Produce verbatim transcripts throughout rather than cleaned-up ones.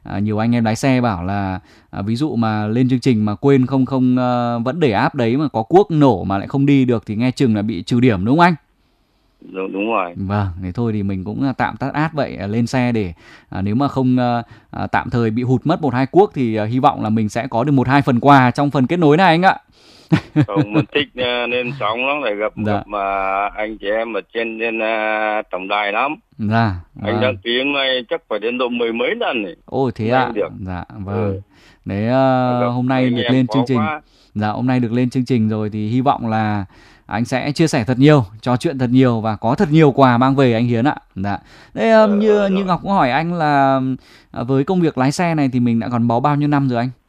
À, nhiều anh em lái xe bảo là à, ví dụ mà lên chương trình mà quên không không uh, vẫn để app đấy mà có cuốc nổ mà lại không đi được thì nghe chừng là bị trừ điểm đúng không anh? Đúng, đúng rồi. Vâng, thế thôi thì mình cũng tạm tắt app vậy, à, lên xe để à, nếu mà không à, à, tạm thời bị hụt mất một hai cuốc thì à, hy vọng là mình sẽ có được một hai phần quà trong phần kết nối này anh ạ. Không, mình thích uh, lên sóng lắm, để gặp Dạ. gặp mà anh chị em ở trên trên uh, tổng đài lắm. Dạ. Anh Vâng. đăng ký hôm nay chắc phải đến độ mười mấy lần này. Ôi thế Hôm nay ạ. được. Dạ vâng. Ừ. Đấy Gặp uh, hôm nay anh được em lên khó chương trình. quá. Dạ hôm nay được lên chương trình rồi thì hy vọng là anh sẽ chia sẻ thật nhiều, trò chuyện thật nhiều và có thật nhiều quà mang về anh Hiến ạ. Dạ. Đấy um, Ờ, như rồi. như Ngọc cũng hỏi anh là uh, với công việc lái xe này thì mình đã gắn bó bao nhiêu năm rồi anh?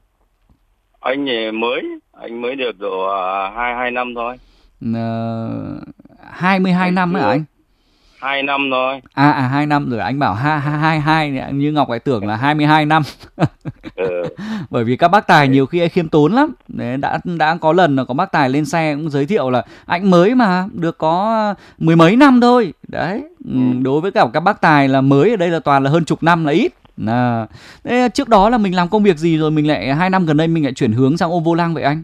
Anh thì mới, anh mới được độ uh, hai hai năm thôi. Uh, hai mươi hai Anh năm chưa... hả anh? hai năm thôi. À à hai năm rồi, anh bảo hai hai hai như Ngọc lại tưởng là hai mươi hai năm. Ừ. Bởi vì các bác tài nhiều khi khiêm tốn lắm. Đấy, đã đã có lần là có bác tài lên xe cũng giới thiệu là anh mới mà được có mười mấy năm thôi. Đấy, ừ. Đối với cả các bác tài là mới ở đây là toàn là hơn chục năm là ít. À, thế trước đó là mình làm công việc gì rồi mình lại hai năm gần đây mình lại chuyển hướng sang ôm vô lăng vậy anh?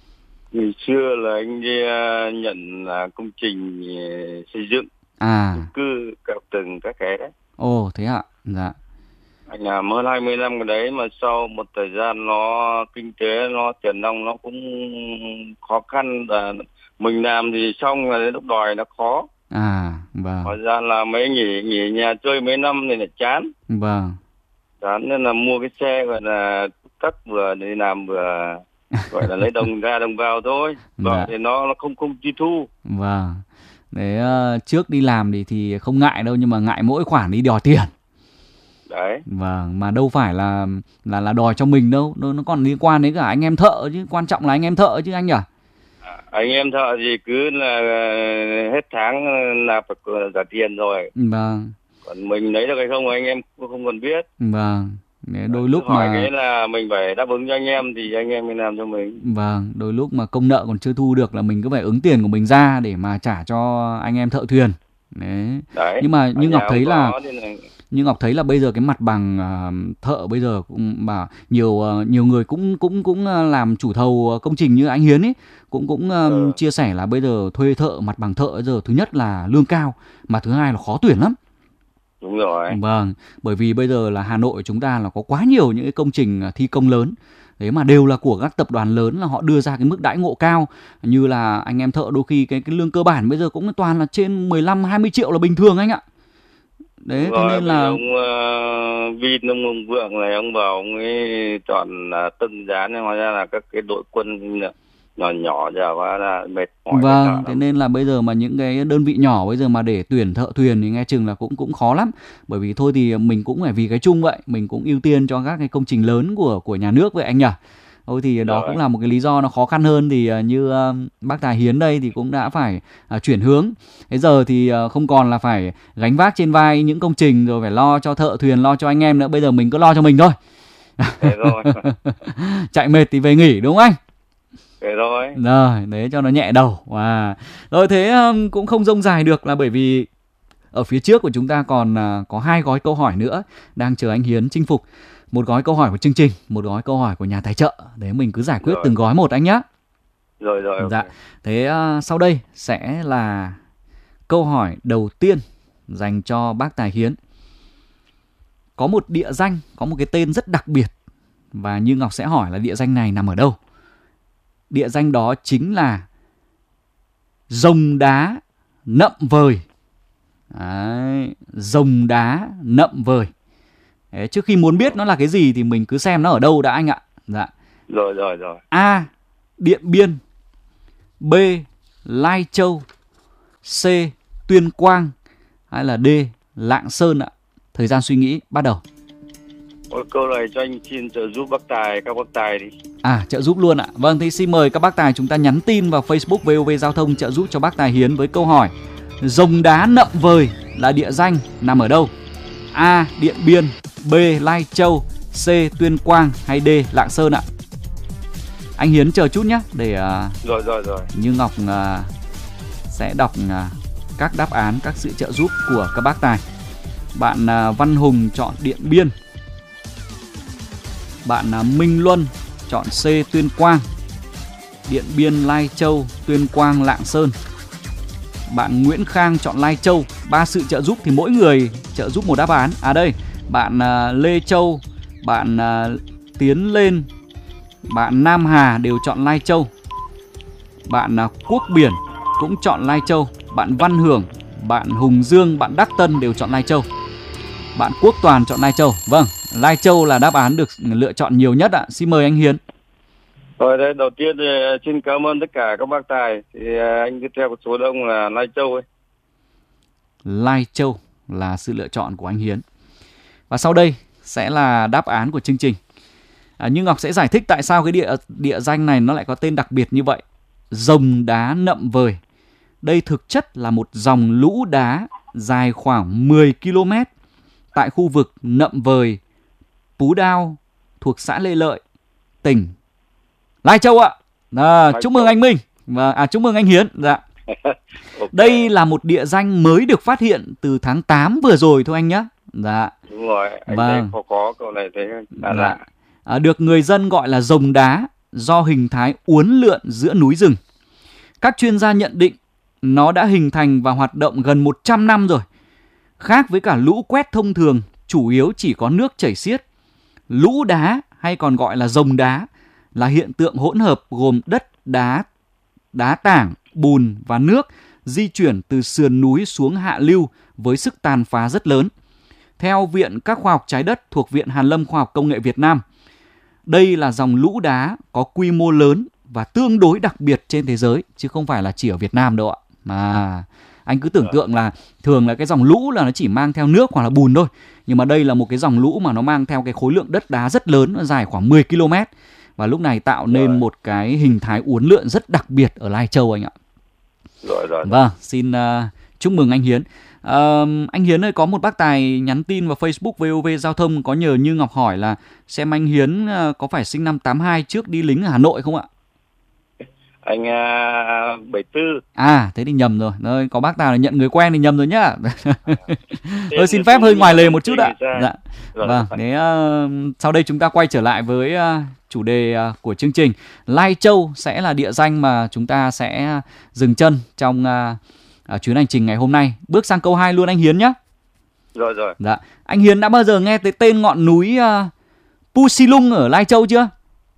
Ngày xưa là anh đi uh, nhận uh, công trình uh, xây dựng, à chung cư cao tầng các cái đấy. Ồ thế ạ. Dạ. Anh làm hơn hai mươi năm cái đấy, mà sau một thời gian nó kinh tế nó tiền nong nó cũng khó khăn, và mình làm thì xong là đến lúc đòi nó khó. À vâng. Thời gian là mấy nghỉ nghỉ nhà chơi mấy năm thì lại chán. Vâng. Chán nên là mua cái xe gọi là tắc, vừa đi làm vừa gọi là lấy đồng ra đồng vào thôi. Vâng. Dạ. Thì nó nó không không chi thu. Vâng. Đấy, uh, trước đi làm thì thì không ngại đâu, nhưng mà ngại mỗi khoản đi đòi tiền. Đấy. Vâng, mà đâu phải là là là đòi cho mình đâu, nó nó còn liên quan đến cả anh em thợ chứ, quan trọng là anh em thợ chứ anh nhỉ? À, anh em thợ thì cứ là hết tháng là phải trả tiền rồi. Vâng. Còn mình lấy được hay không anh em cũng không cần biết. Vâng. Đôi lúc hỏi mà cái là mình phải đáp ứng cho anh em thì anh em mới làm cho mình. Vâng, đôi lúc mà công nợ còn chưa thu được là mình cứ phải ứng tiền của mình ra để mà trả cho anh em thợ thuyền. Đấy. Đấy. Nhưng mà như Ngọc thấy là là... như Ngọc thấy là bây giờ cái mặt bằng uh, thợ bây giờ cũng mà nhiều uh, nhiều người cũng cũng cũng uh, làm chủ thầu công trình như anh Hiến ấy cũng cũng uh, ừ. chia sẻ là bây giờ thuê thợ, mặt bằng thợ bây giờ thứ nhất là lương cao, mà thứ hai là khó tuyển lắm. Đúng rồi. Vâng, bởi vì bây giờ là Hà Nội chúng ta là có quá nhiều những cái công trình thi công lớn. Đấy mà đều là của các tập đoàn lớn, là họ đưa ra cái mức đãi ngộ cao. Như là anh em thợ đôi khi cái cái lương cơ bản bây giờ cũng toàn là trên mười lăm hai mươi triệu là bình thường anh ạ. Đấy, đúng thế rồi, nên là ông uh, Vin, ông, ông Vượng này, ông vào ông ấy chọn uh, từng giá, nên hóa ra là các cái đội quân nhỏ nhỏ giờ quá là mệt mỏi. Vâng, thế nên là bây giờ mà những cái đơn vị nhỏ bây giờ mà để tuyển thợ thuyền thì nghe chừng là cũng cũng khó lắm. Bởi vì thôi thì mình cũng phải vì cái chung vậy, mình cũng ưu tiên cho các cái công trình lớn của của nhà nước vậy anh nhỉ. Thôi thì đó rồi. Cũng là một cái lý do nó khó khăn hơn. Thì uh, như uh, bác Tài Hiến đây thì cũng đã phải uh, chuyển hướng. Bây giờ thì uh, không còn là phải gánh vác trên vai những công trình rồi phải lo cho thợ thuyền, lo cho anh em nữa. Bây giờ mình cứ lo cho mình thôi. Thế rồi. Chạy mệt thì về nghỉ đúng không anh? Thế rồi. Rồi, đấy cho nó nhẹ đầu. Wow. Rồi thế um, cũng không rông dài được, là bởi vì ở phía trước của chúng ta còn uh, có hai gói câu hỏi nữa đang chờ anh Hiến chinh phục. Một gói câu hỏi của chương trình, một gói câu hỏi của nhà tài trợ. Đấy mình cứ giải quyết rồi. Từng gói một anh nhé. Rồi rồi. Dạ. Okay. Thế uh, sau đây sẽ là câu hỏi đầu tiên dành cho bác Tài Hiến. Có một địa danh, có một cái tên rất đặc biệt, và như Ngọc sẽ hỏi là địa danh này nằm ở đâu. Địa danh đó chính là Rồng Đá Nậm Vời. Đấy, Rồng Đá Nậm Vời. Đấy, trước khi muốn biết nó là cái gì thì mình cứ xem nó ở đâu đã anh ạ. Dạ. Rồi rồi rồi. A. Điện Biên. B. Lai Châu. C. Tuyên Quang. Hay là D. Lạng Sơn ạ. Thời gian suy nghĩ bắt đầu. Ôi, câu này cho anh xin trợ giúp bác Tài, các bác Tài đi. À, trợ giúp luôn ạ. Vâng, thì xin mời các bác Tài chúng ta nhắn tin vào Facebook vê o vê Giao thông trợ giúp cho bác Tài Hiến với câu hỏi: Rồng Đá Nậm Vời là địa danh nằm ở đâu? A. Điện Biên. B. Lai Châu. C. Tuyên Quang. Hay D. Lạng Sơn ạ? Anh Hiến chờ chút nhé, để uh, rồi rồi rồi. Như Ngọc uh, sẽ đọc uh, các đáp án, các sự trợ giúp của các bác Tài. Bạn uh, Văn Hùng chọn Điện Biên. Bạn à, Minh Luân chọn C, Tuyên Quang. Điện Biên, Lai Châu, Tuyên Quang, Lạng Sơn. Bạn Nguyễn Khang chọn Lai Châu. Ba sự trợ giúp thì mỗi người trợ giúp một đáp án. À đây, bạn à, Lê Châu, bạn à, Tiến Lên, bạn Nam Hà đều chọn Lai Châu. Bạn à, Quốc Biển cũng chọn Lai Châu. Bạn Văn Hưởng, bạn Hùng Dương, bạn Đắc Tân đều chọn Lai Châu. Bạn Quốc Toàn chọn Lai Châu. Vâng, Lai Châu là đáp án được lựa chọn nhiều nhất ạ. Xin mời anh Hiến. Rồi đấy, đầu tiên thì xin cảm ơn tất cả các bác tài. Thì anh cứ theo số đông là Lai Châu ấy. Lai Châu là sự lựa chọn của anh Hiến. Và sau đây sẽ là đáp án của chương trình. À, Như Ngọc sẽ giải thích tại sao cái địa địa danh này nó lại có tên đặc biệt như vậy. Rồng đá Nậm Vời. Đây thực chất là một dòng lũ đá dài khoảng mười ki lô mét tại khu vực Nậm Vời, Pú Đao thuộc xã Lê Lợi, tỉnh Lai Châu ạ. À, chúc mừng anh Minh và à, chúc mừng anh Hiến. Dạ. Okay. Đây là một địa danh mới được phát hiện từ tháng tám vừa rồi thôi anh nhé. Dạ. Đúng rồi, anh vâng. thấy có có câu này thấy là dạ. à, được người dân gọi là rồng đá do hình thái uốn lượn giữa núi rừng. Các chuyên gia nhận định nó đã hình thành và hoạt động gần một trăm năm rồi. Khác với cả lũ quét thông thường, chủ yếu chỉ có nước chảy xiết. Lũ đá hay còn gọi là rồng đá là hiện tượng hỗn hợp gồm đất, đá, đá tảng, bùn và nước di chuyển từ sườn núi xuống hạ lưu với sức tàn phá rất lớn. Theo Viện các khoa học trái đất thuộc Viện Hàn lâm Khoa học Công nghệ Việt Nam, đây là dòng lũ đá có quy mô lớn và tương đối đặc biệt trên thế giới, chứ không phải là chỉ ở Việt Nam đâu ạ. Mà anh cứ tưởng tượng là thường là cái dòng lũ là nó chỉ mang theo nước hoặc là bùn thôi. Nhưng mà đây là một cái dòng lũ mà nó mang theo cái khối lượng đất đá rất lớn, nó dài khoảng mười ki lô mét. Và lúc này tạo nên một cái hình thái uốn lượn rất đặc biệt ở Lai Châu anh ạ. Rồi, rồi. Vâng, xin uh, chúc mừng anh Hiến. Uh, anh Hiến ơi, có một bác tài nhắn tin vào Facebook vê o vê Giao thông có nhờ Như Ngọc hỏi là xem anh Hiến uh, có phải sinh năm tám hai trước đi lính ở Hà Nội không ạ? Anh uh, bảy tư. À, thế thì nhầm rồi. Rồi, có bác nào là nhận người quen thì nhầm rồi nhá. Tôi xin phép hơi ngoài lề một chút ạ. Dạ. Vâng, thế uh, sau đây chúng ta quay trở lại với uh, chủ đề uh, của chương trình. Lai Châu sẽ là địa danh mà chúng ta sẽ dừng chân trong uh, uh, chuyến hành trình ngày hôm nay. Bước sang câu hai luôn anh Hiến nhé. Rồi rồi. Dạ. Anh Hiến đã bao giờ nghe tới tên ngọn núi uh, Pusilung ở Lai Châu chưa?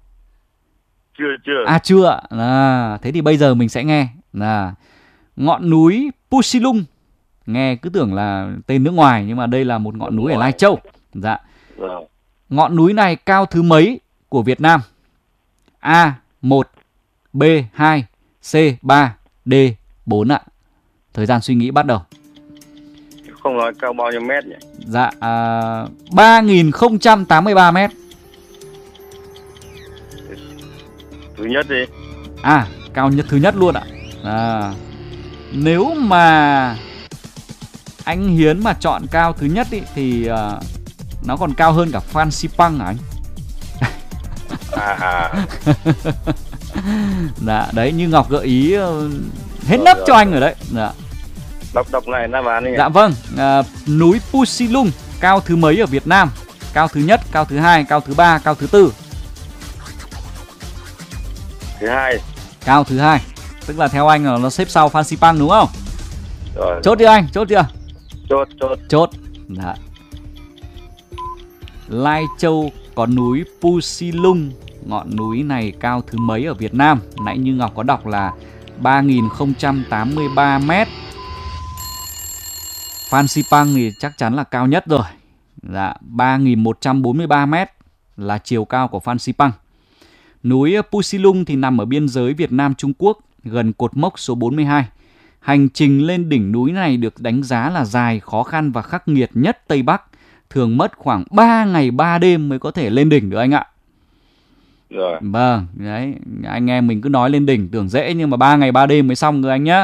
Chưa chưa. À chưa ạ. À, thế thì bây giờ mình sẽ nghe là ngọn núi Pusilung. Nghe cứ tưởng là tên nước ngoài nhưng mà đây là một ngọn núi ở Lai Châu. Dạ. Rồi. Ngọn núi này cao thứ mấy của Việt Nam? A một, B hai, C ba, D bốn ạ. Thời gian suy nghĩ bắt đầu. Không nói cao bao nhiêu mét nhỉ? Dạ, à, ba nghìn không trăm tám mươi ba mét. Thứ nhất đi. À, cao nhất thứ nhất luôn ạ. À, nếu mà anh Hiến mà chọn cao thứ nhất ý, thì uh, nó còn cao hơn cả Phan Xipang hả anh? À, à. Dạ, đấy, Như Ngọc gợi ý uh, hết rồi, nấp rồi, cho anh rồi. rồi đấy. Dạ. Đọc đọc này đáp án đi. Dạ vâng, uh, núi Pusilung cao thứ mấy ở Việt Nam? Cao thứ nhất, cao thứ hai, cao thứ ba, cao thứ tư? Thứ hai. Cao thứ hai. Tức là theo anh là nó xếp sau Phan Xipang đúng không? Rồi. Chốt chưa anh? Chốt chưa? Chốt chốt. Chốt. Dạ. Lai Châu có núi Pusilung. Ngọn núi này cao thứ mấy ở Việt Nam? Nãy Như Ngọc có đọc là ba nghìn không trăm tám mươi ba mét. Phan Xipang thì chắc chắn là cao nhất rồi. Dạ, ba nghìn một trăm bốn mươi ba mét là chiều cao của Phan Xipang. Núi Pusilung thì nằm ở biên giới Việt Nam Trung Quốc, gần cột mốc số bốn mươi hai. Hành trình lên đỉnh núi này được đánh giá là dài, khó khăn và khắc nghiệt nhất Tây Bắc. Thường mất khoảng ba ngày ba đêm mới có thể lên đỉnh được anh ạ. Rồi. Vâng, đấy, anh em mình cứ nói lên đỉnh tưởng dễ nhưng mà ba ngày ba đêm mới xong rồi anh nhá.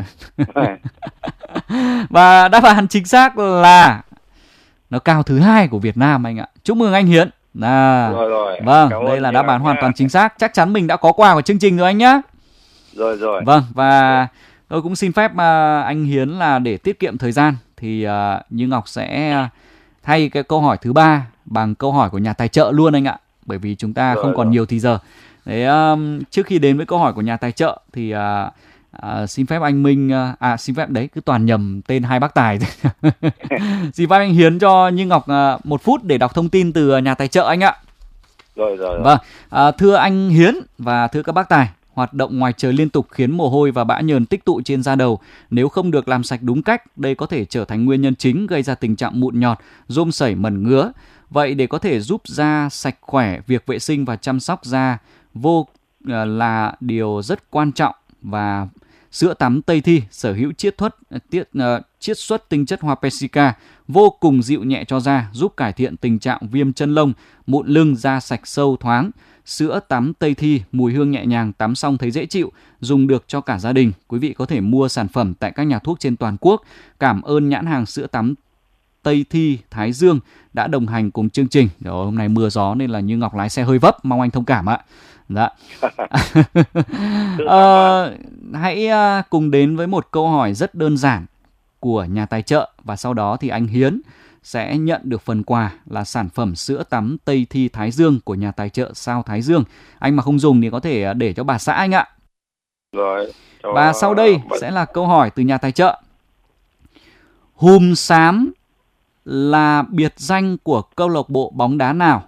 Và đáp án chính xác là nó cao thứ hai của Việt Nam anh ạ. Chúc mừng anh Hiến. À, rồi rồi. Vâng, cảm đây là đáp án hoàn toàn chính xác. Chắc chắn mình đã có quà của chương trình rồi anh nhá. Rồi rồi. Vâng, và rồi. Tôi cũng xin phép uh, anh Hiến là để tiết kiệm thời gian thì uh, Như Ngọc sẽ thay cái câu hỏi thứ ba bằng câu hỏi của nhà tài trợ luôn anh ạ. bởi vì chúng ta Rồi, không còn rồi. nhiều thì giờ. Đấy, um, trước khi đến với câu hỏi của nhà tài trợ thì uh, uh, xin phép anh Minh, uh, à xin phép đấy cứ toàn nhầm tên hai bác tài. Xin phép anh Hiến cho Như Ngọc uh, một phút để đọc thông tin từ nhà tài trợ anh ạ. Rồi, rồi, rồi. Vâng, à, thưa anh Hiến và thưa các bác tài, hoạt động ngoài trời liên tục khiến mồ hôi và bã nhờn tích tụ trên da đầu. Nếu không được làm sạch đúng cách, đây có thể trở thành nguyên nhân chính gây ra tình trạng mụn nhọt, rôm sẩy, mẩn ngứa. Vậy để có thể giúp da sạch khỏe, việc vệ sinh và chăm sóc da vô là điều rất quan trọng, và sữa tắm Tây Thi sở hữu chiết xuất tiết uh, chiết xuất tinh chất hoa Persica vô cùng dịu nhẹ cho da, giúp cải thiện tình trạng viêm chân lông, mụn lưng, da sạch sâu thoáng. Sữa tắm Tây Thi mùi hương nhẹ nhàng, tắm xong thấy dễ chịu, dùng được cho cả gia đình. Quý vị có thể mua sản phẩm tại các nhà thuốc trên toàn quốc. Cảm ơn nhãn hàng sữa tắm Tây Thi Thái Dương đã đồng hành cùng chương trình. Đó, hôm nay mưa gió nên là Như Ngọc lái xe hơi vấp, mong anh thông cảm ạ. Dạ. à, hãy cùng đến với một câu hỏi rất đơn giản của nhà tài trợ, và sau đó thì anh Hiến sẽ nhận được phần quà là sản phẩm sữa tắm Tây Thi Thái Dương của nhà tài trợ Sao Thái Dương. Anh mà không dùng thì có thể để cho bà xã anh ạ. Rồi. Cho... Và sau đây sẽ là câu hỏi từ nhà tài trợ. Hùm xám là biệt danh của câu lạc bộ bóng đá nào?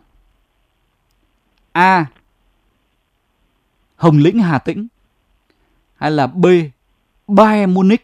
A. Hồng Lĩnh Hà Tĩnh, hay là B. Bayern Munich?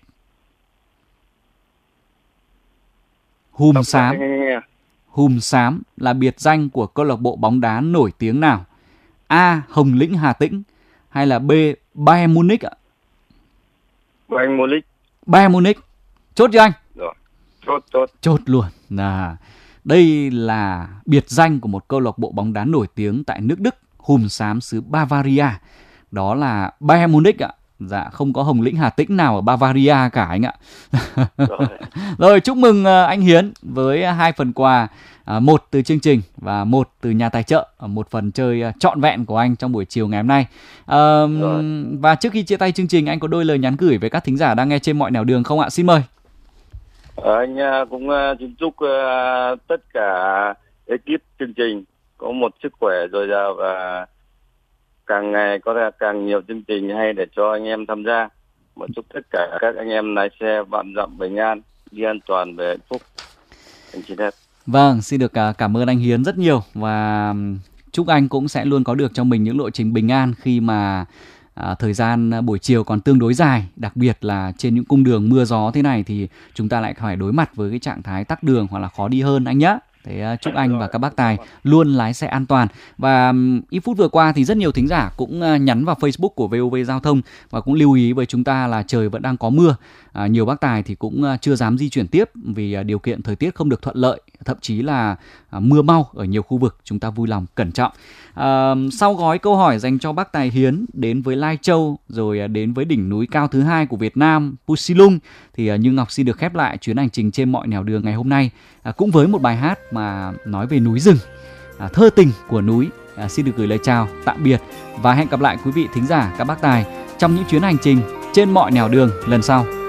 Hùm xám. Hùm xám là biệt danh của câu lạc bộ bóng đá nổi tiếng nào? A. Hồng Lĩnh Hà Tĩnh, hay là B. Bayern Munich ạ? Bayern Munich. Bayern Munich. Chốt chưa anh? Rồi. Chốt, chốt. Chốt luôn. À, đây là biệt danh của một câu lạc bộ bóng đá nổi tiếng tại nước Đức, hùm xám xứ Bavaria. Đó là Bayern Munich ạ. Dạ, không có Hồng Lĩnh Hà Tĩnh nào ở Bavaria cả anh ạ. Rồi, Rồi chúc mừng anh Hiến với hai phần quà, một từ chương trình và một từ nhà tài trợ, một phần chơi trọn vẹn của anh trong buổi chiều ngày hôm nay. À, và trước khi chia tay chương trình, anh có đôi lời nhắn gửi với các thính giả đang nghe trên mọi nẻo đường không ạ? Xin mời. À, anh cũng xin chúc uh, tất cả ekip chương trình có một sức khỏe dồi dào và càng ngày có ra càng nhiều chương trình hay để cho anh em tham gia. Một chúc tất cả các anh em lái xe vạn dặm bình an, đi an toàn về hạnh phúc. Anh xin hết. Vâng, xin được cảm ơn anh Hiến rất nhiều, và chúc anh cũng sẽ luôn có được cho mình những lộ trình bình an khi mà à, thời gian buổi chiều còn tương đối dài, đặc biệt là trên những cung đường mưa gió thế này thì chúng ta lại phải đối mặt với cái trạng thái tắc đường hoặc là khó đi hơn anh nhé. Thế chúc anh và các bác tài luôn lái xe an toàn. Và ít phút vừa qua thì rất nhiều thính giả cũng nhắn vào Facebook của vê o vê Giao thông và cũng lưu ý với chúng ta là trời vẫn đang có mưa. À, nhiều bác tài thì cũng chưa dám di chuyển tiếp vì điều kiện thời tiết không được thuận lợi, thậm chí là mưa mau ở nhiều khu vực. Chúng ta vui lòng cẩn trọng. À, sau gói câu hỏi dành cho bác tài Hiến đến với Lai Châu, rồi đến với đỉnh núi cao thứ hai của Việt Nam, Pusilung, thì Như Ngọc xin được khép lại chuyến hành trình trên mọi nẻo đường ngày hôm nay à, cũng với một bài hát mà nói về núi rừng, à, thơ tình của núi. À, xin được gửi lời chào, tạm biệt và hẹn gặp lại quý vị thính giả các bác tài trong những chuyến hành trình trên mọi nẻo đường lần sau.